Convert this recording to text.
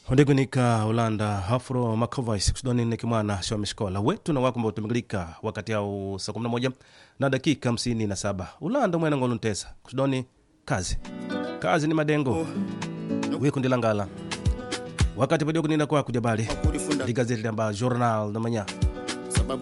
Hondegunika Holanda Afro Makovais kudoni nikimwana shwa mishkola wetu na wako mbao tumigilika wakati yao saa 11 na dakika 57. Holanda mwena ngolu ntesa kudoni kazi ni madengo wiku ndilangala wakati padio kunina kwa kujabali di gazeti amba journal na manya